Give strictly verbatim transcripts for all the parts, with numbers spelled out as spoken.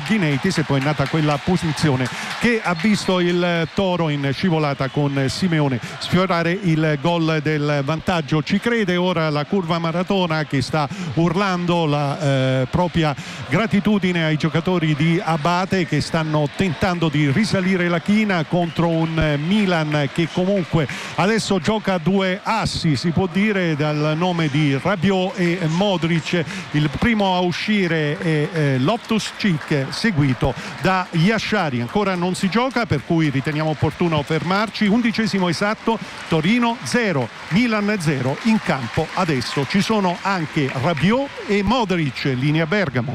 Ghineitis, e poi è nata quella posizione che ha visto il Toro in scivolata con Simeone sfiorare il gol del vantaggio. Ci crede ora la curva maratona, che sta urlando la eh, propria gratitudine ai giocatori di Abate, che stanno tentando di risalire la china contro un Milan che comunque adesso gioca a due assi, si può dire, dal nome di Rabiot e Modric. Il primo a uscire è eh, Loftus-Cheek, seguito da Yashari. Ancora non si gioca, per cui riteniamo opportuno fermarci. Undicesimo esatto, Torino zero, Milan zero. In campo adesso ci sono anche Rabiot e Modric, linea Bergamo.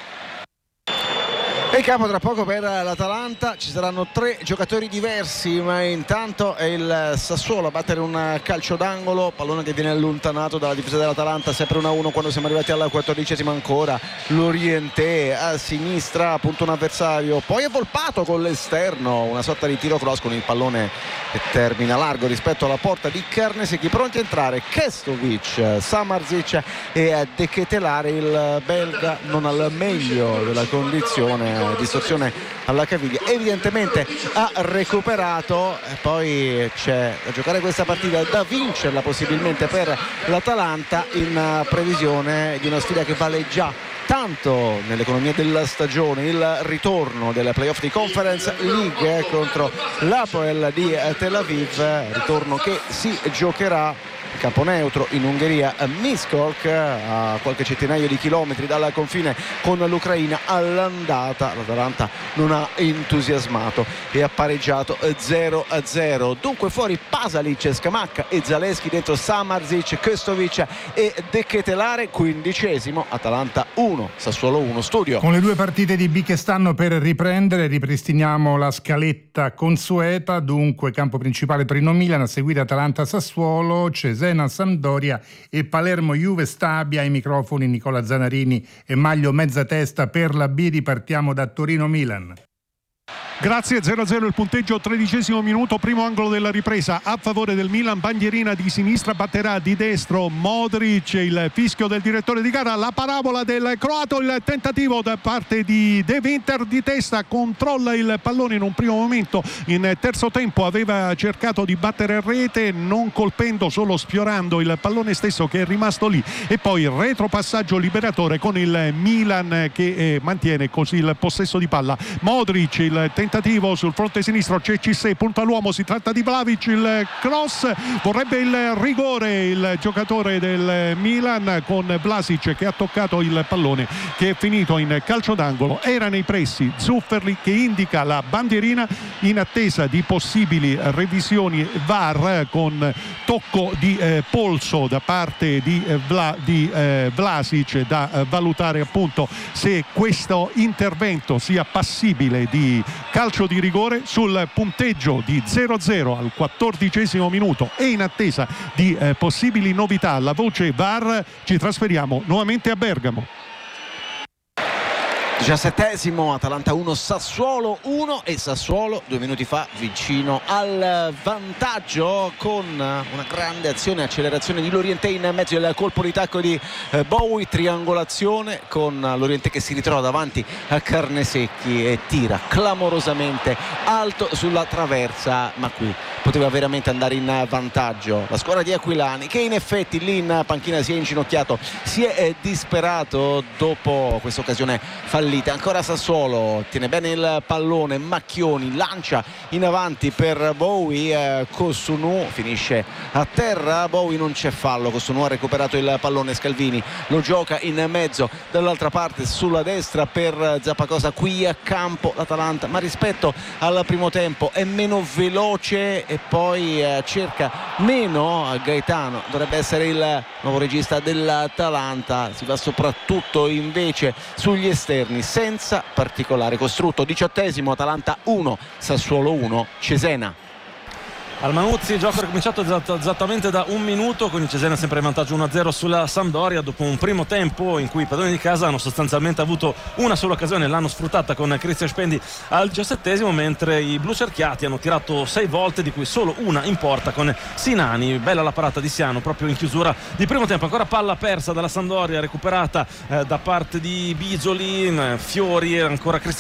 E in campo tra poco per l'Atalanta ci saranno tre giocatori diversi, ma intanto è il Sassuolo a battere un calcio d'angolo, pallone che viene allontanato dalla difesa dell'Atalanta, sempre uno a uno quando siamo arrivati alla quattordicesima. Ancora Lorientè a sinistra, appunto un avversario, poi è Volpato con l'esterno, una sorta di tiro cross con il pallone che termina largo rispetto alla porta di Karnesecchi. Pronti a entrare Kestovic, Samardzic e De Ketelare. Il belga non al meglio della condizione, distorsione alla caviglia, evidentemente ha recuperato. E poi c'è da giocare questa partita, da vincerla possibilmente per l'Atalanta, in previsione di una sfida che vale già tanto nell'economia della stagione, il ritorno delle playoff di Conference League contro l'Apoel di Tel Aviv, ritorno che si giocherà campo neutro in Ungheria, a Miskolc, a qualche centinaio di chilometri dal confine con l'Ucraina. All'andata l'Atalanta non ha entusiasmato e ha pareggiato zero a zero. Dunque fuori Pasalic, Scamacca e Zaleschi, dentro Samardzic, Kestovic e De Ketelare. Quindicesimo, Atalanta uno, Sassuolo uno. Studio. Con le due partite di B che stanno per riprendere, ripristiniamo la scaletta consueta. Dunque campo principale Torino-Milan, a seguire Atalanta-Sassuolo, Cesena Sampdoria e Palermo Juve Stabia. Ai microfoni Nicola Zanarini e Maglio Mezzatesta per la B. Ripartiamo da Torino-Milan. Grazie, zero a zero il punteggio, tredicesimo minuto, primo angolo della ripresa a favore del Milan. Bandierina di sinistra, batterà di destro Modric, il fischio del direttore di gara, la parabola del croato, il tentativo da parte di De Winter di testa, controlla il pallone in un primo momento, in terzo tempo aveva cercato di battere a rete, non colpendo, solo sfiorando il pallone stesso che è rimasto lì, e poi il retropassaggio liberatore con il Milan che eh, mantiene così il possesso di palla. Modric, il tentativo tentativo sul fronte sinistro, c'è Cissé, punta all'uomo, si tratta di Vlahovic, il cross, vorrebbe il rigore il giocatore del Milan, con Vlasic che ha toccato il pallone che è finito in calcio d'angolo. Era nei pressi Zufferli che indica la bandierina in attesa di possibili revisioni V A R con tocco di eh, polso da parte di, eh, Vla, di eh, Vlasic, da eh, valutare appunto se questo intervento sia passibile di calcio di rigore. Sul punteggio di zero a zero al quattordicesimo minuto e in attesa di eh, possibili novità alla voce V A R ci trasferiamo nuovamente a Bergamo. diciassettesimo, Atalanta uno, Sassuolo uno, e Sassuolo due minuti fa vicino al vantaggio con una grande azione, accelerazione di Lorientè in mezzo al colpo di tacco di eh, Bowie, triangolazione con Lorientè che si ritrova davanti a Karnesecchi e tira clamorosamente alto sulla traversa, ma qui poteva veramente andare in vantaggio la squadra di Aquilani, che in effetti lì in panchina si è inginocchiato, si è eh, disperato dopo questa occasione fallita. Ancora Sassuolo, tiene bene il pallone, Macchioni lancia in avanti per Bowie, eh, Kosunu finisce a terra, Bowie non c'è fallo, Kosunu ha recuperato il pallone, Scalvini lo gioca in mezzo dall'altra parte sulla destra per Zappacosta. Qui a campo l'Atalanta, ma rispetto al primo tempo è meno veloce e poi eh, cerca meno. Gaetano dovrebbe essere il nuovo regista dell'Atalanta, si va soprattutto invece sugli esterni senza particolare costrutto. Diciottesimo, Atalanta uno, Sassuolo uno, Cesena. Al Manuzzi il gioco è ricominciato esattamente da un minuto, con il Cesena sempre in vantaggio uno a zero sulla Sampdoria, dopo un primo tempo in cui i padroni di casa hanno sostanzialmente avuto una sola occasione, l'hanno sfruttata con Cristian Spendi al diciassettesimo, mentre i blu cerchiati hanno tirato sei volte, di cui solo una in porta con Sinani. Bella la parata di Siano proprio in chiusura di primo tempo. Ancora palla persa dalla Sampdoria, recuperata eh, da parte di Bisoli, Fiori, ancora Cristian